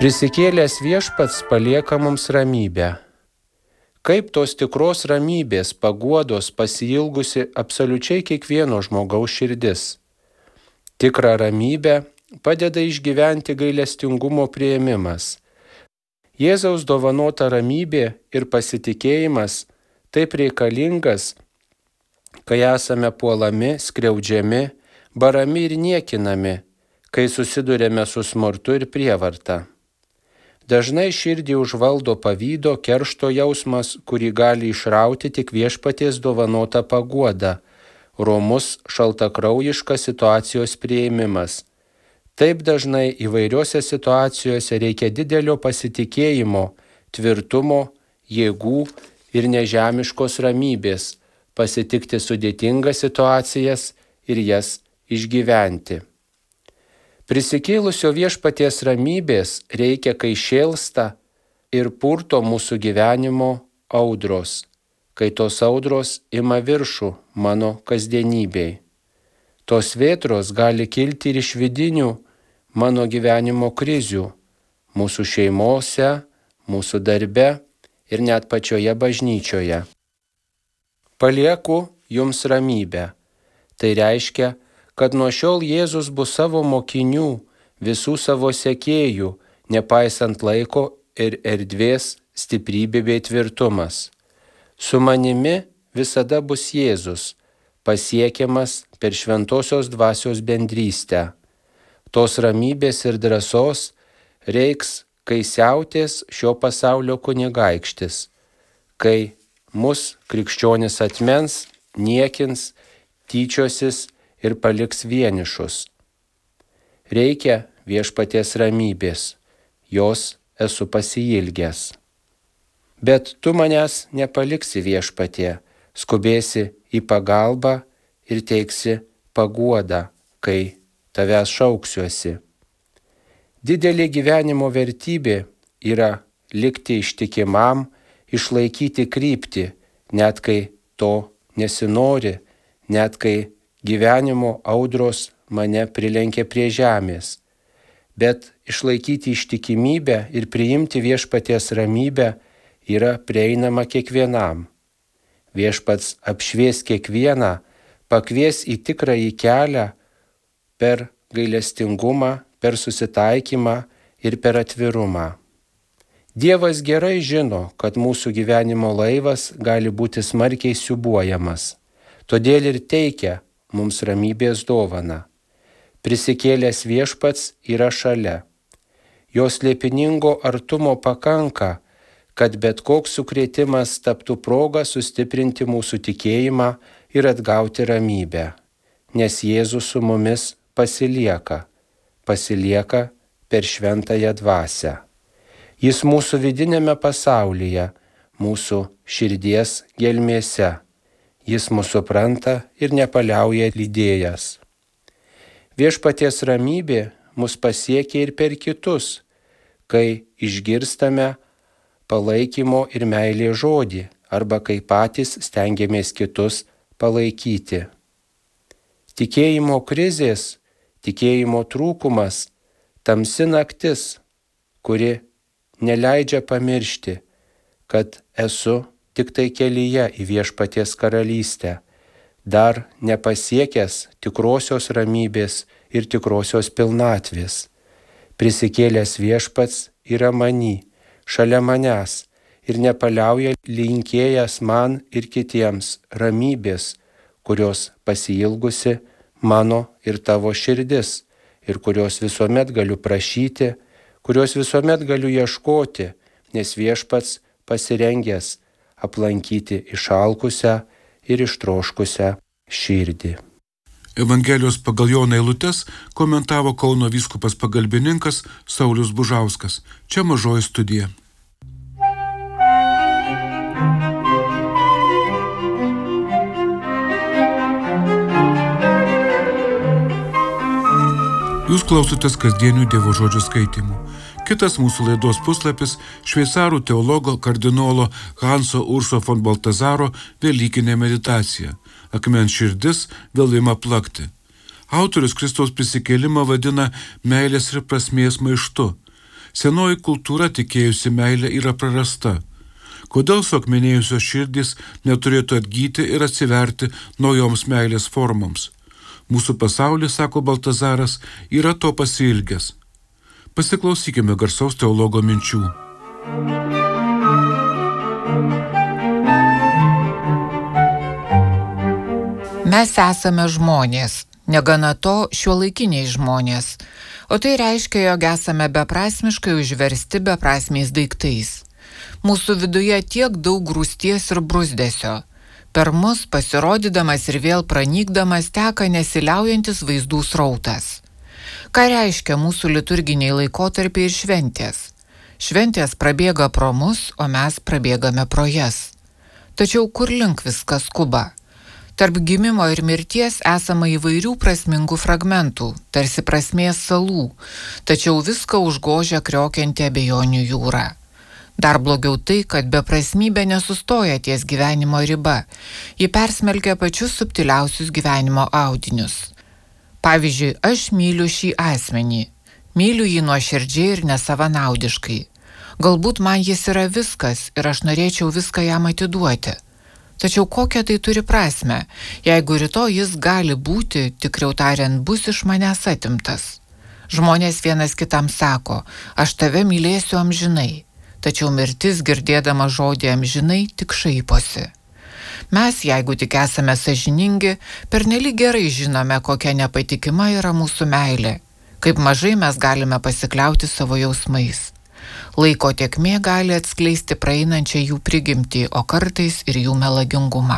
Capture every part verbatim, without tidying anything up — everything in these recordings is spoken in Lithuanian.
Prisikėlęs Viešpats palieka mums ramybę. Kaip tos tikros ramybės, paguodos pasiilgusi absoliučiai kiekvieno žmogaus širdis. Tikrą ramybę padeda išgyventi gailestingumo priėmimas. Jėzaus dovanota ramybė ir pasitikėjimas taip reikalingas, kai esame puolami, skriaudžiami, barami ir niekinami, kai susidurėme su smurtu ir prievarta. Dažnai širdį užvaldo pavydo, keršto jausmas, kurį gali išrauti tik Viešpaties dovanota paguoda, romus šaltakraujiškas situacijos priėmimas. Taip dažnai įvairiose situacijose reikia didelio pasitikėjimo, tvirtumo, jėgų ir nežemiškos ramybės, pasitikti sudėtingas situacijas ir jas išgyventi. Prisikėlusio Viešpaties ramybės reikia, kai šėlsta ir purto mūsų gyvenimo audros, kai tos audros ima viršų mano kasdienybei. Tos vėtros gali kilti ir iš vidinių mano gyvenimo krizių, mūsų šeimose, mūsų darbe ir net pačioje bažnyčioje. Palieku jums ramybę. Tai reiškia, kad nuo šiol Jėzus bus savo mokinių, visų savo sekėjų, nepaisant laiko ir erdvės, stiprybė bei tvirtumas. Su manimi visada bus Jėzus, pasiekiamas per šventosios dvasios bendrystę. Tos ramybės ir drąsos reiks, kai siautės šio pasaulio kunigaikštis, kai mus krikščionis atmens, niekins, tyčiosis ir paliks vienišus. Reikia Viešpaties ramybės, jos esu pasiilgęs. Bet tu manęs nepaliksi, Viešpatie, skubėsi į pagalbą ir teiksi paguodą, kai tavęs šauksiuosi. Didelė gyvenimo vertybė yra likti ištikimam, išlaikyti kryptį, net kai to nesinori, net kai gyvenimo audros mane prilenkė prie žemės. Bet išlaikyti ištikimybę ir priimti Viešpaties ramybę yra prieinama kiekvienam. Viešpats apšvies kiekvieną, pakvies į tikrąjį kelią per gailestingumą, per susitaikymą ir per atvirumą. Dievas gerai žino, kad mūsų gyvenimo laivas gali būti smarkiai siūbuojamas. Todėl ir teikia mums ramybės dovaną. Prisikėlęs Viešpats yra šalia. Jo slėpiningo artumo pakanka, kad bet koks sukrėtimas taptų proga sustiprinti mūsų tikėjimą ir atgauti ramybę. Nes Jėzus su mumis pasilieka, pasilieka per šventąją dvasią. Jis mūsų vidinėme pasaulyje, mūsų širdies gelmėse. Jis mus supranta ir nepaliauja lydėjęs. Viešpaties ramybė mus pasiekia ir per kitus, kai išgirstame palaikymo ir meilės žodį arba kai patys stengiamės kitus palaikyti. Tikėjimo krizės, tikėjimo trūkumas, tamsi naktis, kuri neleidžia pamiršti, kad esu tik tai kelyje į Viešpaties karalystę, dar nepasiekęs tikrosios ramybės ir tikrosios pilnatvės. Prisikėlęs Viešpats yra many, šalia manęs ir nepaliauja linkėjęs man ir kitiems ramybės, kurios pasiilgusi mano ir tavo širdis ir kurios visuomet galiu prašyti, kurios visuomet galiu ieškoti, nes Viešpats pasirengęs aplankyti išalkusią ir ištroškusią širdį. Evangelijos pagal Joną eilutes komentavo Kauno vyskupas pagalbininkas Saulius Bužauskas. Čia Mažoji studija. Jūs klausotės kasdienių Dievo žodžio skaitimų. Kitas mūsų laidos puslapis – šveicarų teologo kardinolo Hanso Urso von Baltazaro Velykinė meditacija. Akmens širdis vėl ima plakti. Autorius Kristaus prisikėlimą vadina meilės ir prasmės maištu. Senoji kultūra tikėjusi meilę yra prarasta. Kodėl suakmenėjusios širdys neturėtų atgyti ir atsiverti naujoms meilės formoms? Mūsų pasaulis, sako Baltazaras, yra to pasiilgęs. Pasiklausykime garsaus teologo minčių. Mes esame žmonės, negana to šiuolaikiniai žmonės, o tai reiškia, jog esame beprasmiškai užversti beprasmiais daiktais. Mūsų viduje tiek daug grūsties ir bruzdesio. Per mus pasirodydamas ir vėl pranykdamas teka nesiliaujantis vaizdų srautas. Ką reiškia mūsų liturginiai laikotarpiai ir šventės? Šventės prabėga pro mus, o mes prabėgame pro jas. Tačiau kur link viskas skuba? Tarp gimimo ir mirties esama įvairių prasmingų fragmentų, tarsi prasmės salų, tačiau viską užgožia kriokianti abejonių jūra. Dar blogiau tai, kad beprasmybė nesustoja ties gyvenimo riba, ji persmelkia pačius subtiliausius gyvenimo audinius. Pavyzdžiui, aš myliu šį asmenį, myliu jį nuoširdžiai ir nesavanaudiškai. Galbūt man jis yra viskas ir aš norėčiau viską jam atiduoti. Tačiau kokią tai turi prasmę, jeigu rytoj jis gali būti, tikriau tariant, bus iš manęs atimtas. Žmonės vienas kitam sako, aš tave mylėsiu amžinai. Tačiau mirtis, girdėdama žodį amžinai, tik šaiposi. Mes, jeigu tik esame sąžiningi, pernelyg gerai žinome, kokia nepatikima yra mūsų meilė, kaip mažai mes galime pasikliauti savo jausmais. Laiko tėkmė gali atskleisti praeinančią jų prigimtį, o kartais ir jų melagingumą.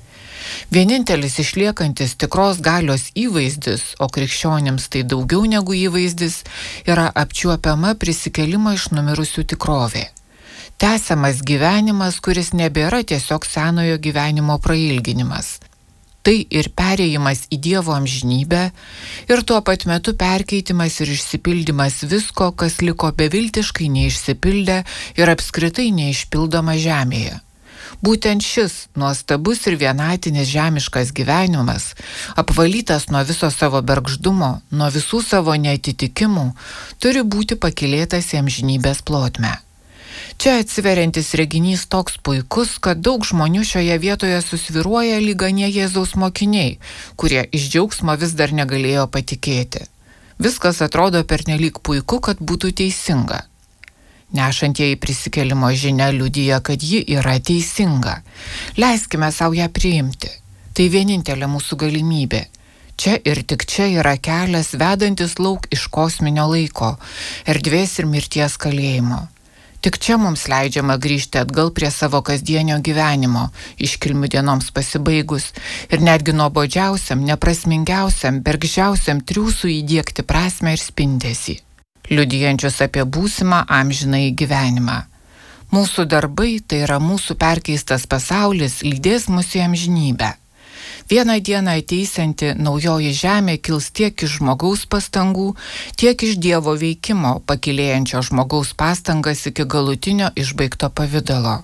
Vienintelis išliekantis tikros galios įvaizdis, o krikščionims tai daugiau negu įvaizdis, yra apčiuopiama prisikėlimo iš numirusių tikrovė. Tęsiamas gyvenimas, kuris nebėra tiesiog senojo gyvenimo prailginimas. Tai ir perėjimas į Dievo amžinybę, ir tuo pat metu perkeitimas ir išsipildymas visko, kas liko beviltiškai neišsipildę ir apskritai neišpildoma žemėje. Būtent šis nuostabus ir vienatinis žemiškas gyvenimas, apvalytas nuo viso savo bergždumo, nuo visų savo neatitikimų, turi būti pakylėtas į amžinybės plotmę. Čia atsiveriantis reginys toks puikus, kad daug žmonių šioje vietoje susviruoja lyg anie Jėzaus mokiniai, kurie iš džiaugsmo vis dar negalėjo patikėti. Viskas atrodo pernelyg puiku, kad būtų teisinga. Nešantieji prisikėlimo žinia liudija, kad ji yra teisinga. Leiskime savo ją priimti. Tai vienintelė mūsų galimybė. Čia ir tik čia yra kelias vedantis lauk iš kosminio laiko, erdvės ir mirties kalėjimo. Tik čia mums leidžiama grįžti atgal prie savo kasdienio gyvenimo, iškilmių dienoms pasibaigus, ir netgi nuobodžiausiam, neprasmingiausiam, bergždžiausiam triūsų įdiegti prasmę ir spindesį, liudijančius apie būsimą amžinąjį gyvenimą. Mūsų darbai, tai yra mūsų perkeistas pasaulis, lydės mus į amžinybę. Vieną dieną ateisianti naujoji žemė kils tiek iš žmogaus pastangų, tiek iš Dievo veikimo, pakylėjančio žmogaus pastangas iki galutinio išbaigto pavidalo.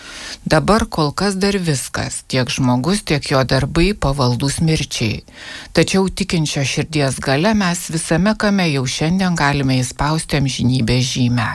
Dabar kol kas dar viskas, tiek žmogus, tiek jo darbai pavaldūs mirčiai. Tačiau tikinčio širdies gale mes visame kame jau šiandien galime įspausti amžinybės žymę.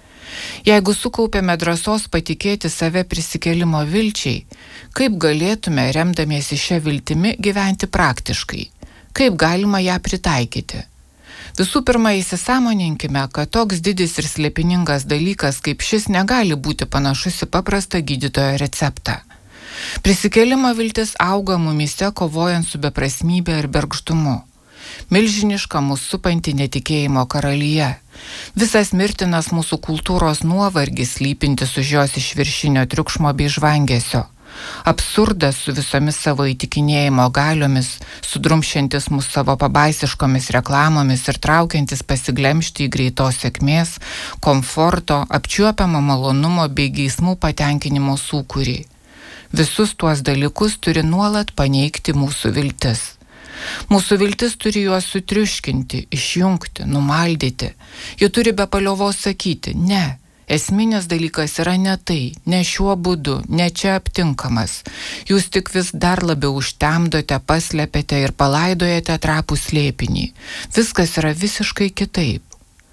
Jeigu sukaupėme drąsos patikėti save prisikėlimo vilčiai, kaip galėtume, remdamiesi šią viltimi, gyventi praktiškai? Kaip galima ją pritaikyti? Visų pirma, įsisąmoninkime, kad toks didis ir slėpiningas dalykas kaip šis negali būti panašus į paprastą gydytojo receptą. Prisikėlimo viltis auga mumyse kovojant su beprasmybė ir bergždumu. Milžiniška mūsų supanti netikėjimo karalyje. Visas mirtinas mūsų kultūros nuovargis slypintis už jos išviršinio triukšmo bei žvangesio. Absurdas su visomis savo įtikinėjimo galiomis, sudrumšiantis mūsų savo pabaisiškomis reklamomis ir traukiantis pasiglemžti į greitos sėkmės, komforto, apčiuopiamo malonumo bei geismų patenkinimo sūkurį. Visus tuos dalykus turi nuolat paneigti mūsų viltis. Mūsų viltis turi juos sutriuškinti, išjungti, numaldyti. Ji turi be paliovos sakyti, ne, esminis dalykas yra ne tai, ne šiuo būdu, ne čia aptinkamas. Jūs tik vis dar labiau užtemdote, paslepėte ir palaidojate trapų slėpinį. Viskas yra visiškai kitaip.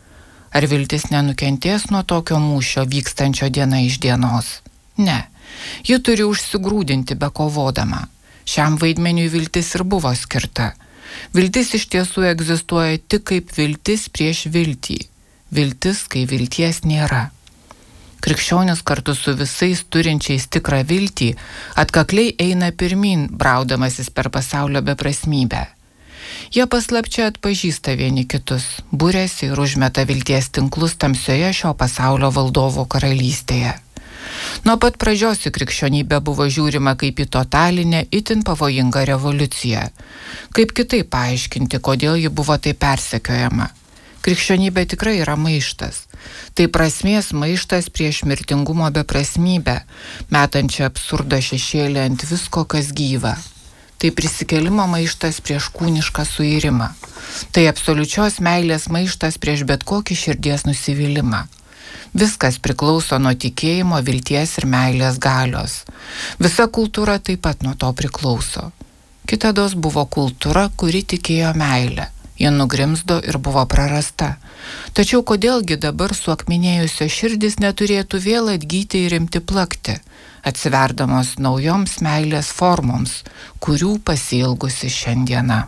Ar viltis nenukentės nuo tokio mūšio vykstančio diena iš dienos? Ne, ji turi užsigrūdinti be kovodama. Šiam vaidmeniui viltis ir buvo skirta. Viltis iš tiesų egzistuoja tik kaip viltis prieš viltį. Viltis, kai vilties nėra. Krikščionis kartu su visais turinčiais tikrą viltį atkakliai eina pirmyn, braudamasis per pasaulio beprasmybę. Jie paslapčia atpažįsta vieni kitus, būrėsi ir užmeta vilties tinklus tamsioje šio pasaulio valdovo karalystėje. Nuo pat pradžios į krikščionybę buvo žiūrima kaip į totalinę, itin pavojingą revoliuciją. Kaip kitaip paaiškinti, kodėl ji buvo taip persekiojama? Krikščionybė tikrai yra maištas. Tai prasmės maištas prieš mirtingumo beprasmybę, metančią absurdo šešėlį ant visko, kas gyva. Tai prisikėlimo maištas prieš kūnišką suirimą. Tai absoliučios meilės maištas prieš bet kokį širdies nusivylimą. Viskas priklauso nuo tikėjimo, vilties ir meilės galios. Visa kultūra taip pat nuo to priklauso. Kitados buvo kultūra, kuri tikėjo meilę. Ji nugrimzdo ir buvo prarasta. Tačiau kodėlgi dabar suakmenėjusio širdis neturėtų vėl atgyti ir imti plakti, atsiverdamos naujoms meilės formoms, kurių pasiilgusi šiandiena.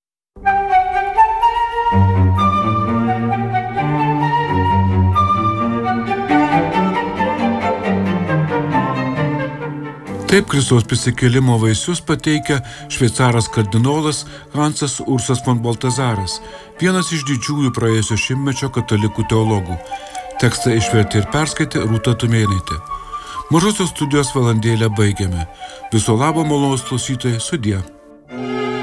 Taip Kristaus prisikėlimo vaisius pateikia šveicaras kardinolas Hansas Ursas von Baltazaras, vienas iš didžiųjų praėjusio šimtmečio katalikų teologų. Tekstą išvertė ir perskaitė Rūta Tumėnaitė. Mažosios studijos valandėlę baigiame. Viso labo, malonūs klausytojai, sudie.